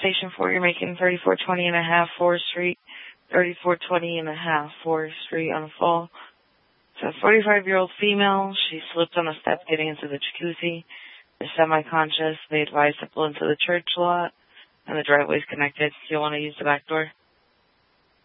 Station 4, you're making 3420 and a half Forest Street, 3420 and a half Forest Street on a fall. It's a 45-year-old female. She slipped on a step getting into the jacuzzi. They're semi-conscious. They advised to pull into the church lot, and the driveway's connected. You'll want to use the back door.